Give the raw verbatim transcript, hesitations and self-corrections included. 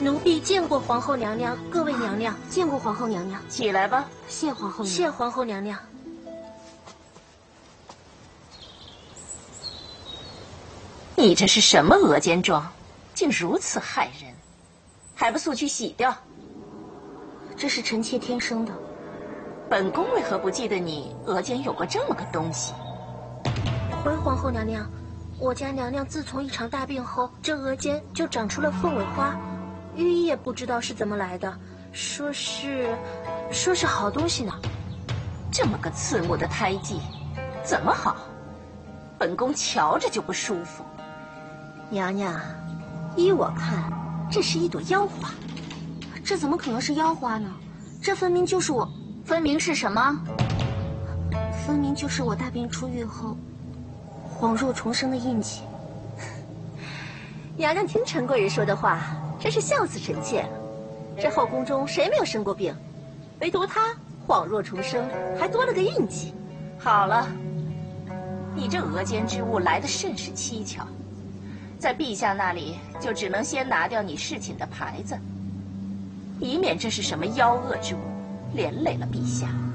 奴婢见过皇后娘娘，各位娘娘见过皇后娘娘。 起来吧。 谢皇后娘娘。 谢皇后娘娘。 你这是什么额间妆，竟如此害人，还不速去洗掉？ 这是臣妾天生的。 本宫为何不记得你额间有过这么个东西？ 回皇后娘娘，我家娘娘自从一场大病后，这额间就长出了凤尾花，御医也不知道是怎么来的，说是，说是好东西呢。 这么个刺目的胎记，怎么好？本宫瞧着就不舒服。 娘娘，依我看，这是一朵妖花。这怎么可能是妖花呢？这分明就是我， 分明是什么？ 分明就是我大病初愈后恍若重生的印记。 娘娘听陈贵人说的话，真是笑死臣妾了。这后宫中谁没有生过病，唯独她恍若重生，还多了个印记。 好了，你这额间之物来得甚是蹊跷，在陛下那里就只能先拿掉你侍寝的牌子，以免这是什么妖恶之物，连累了陛下。